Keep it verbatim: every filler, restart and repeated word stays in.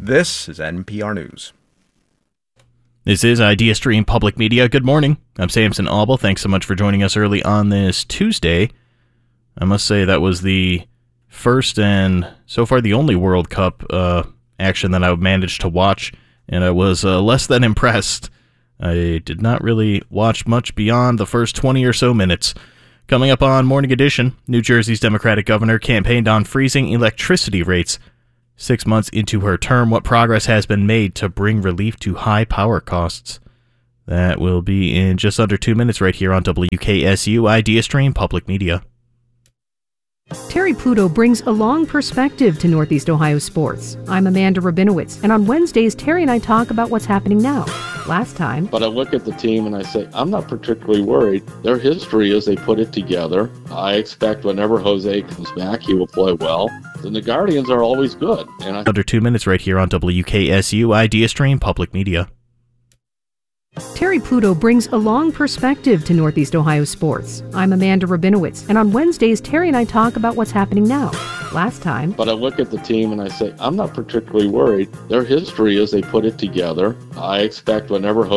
This is N P R News. This is Idea Stream Public Media. Good morning. I'm Samson Auble. Thanks so much for joining us early on this Tuesday. I must say that was the first and so far the only World Cup uh, action that I've managed to watch, and I was uh, less than impressed. I did not really watch much beyond the first twenty or so minutes. Coming up on Morning Edition, New Jersey's Democratic governor campaigned on freezing electricity rates. Six months into her term, what progress has been made to bring relief to high power costs? That will be in just under two minutes right here on W K S U Idea Stream Public Media. Terry Pluto brings a long perspective to Northeast Ohio sports. I'm Amanda Rabinowitz, and on Wednesdays, Terry and I talk about what's happening now. Last time... But I look at the team and I say, I'm not particularly worried. Their history is they put it together. I expect whenever Jose comes back, he will play well. And the Guardians are always good. And I... Under two minutes right here on W K S U Idea Stream Public Media. Terry Pluto brings a long perspective to Northeast Ohio sports. I'm Amanda Rabinowitz, and on Wednesdays, Terry and I talk about what's happening now. Last time... But I look at the team and I say, I'm not particularly worried. Their history is they put it together. I expect whenever Jose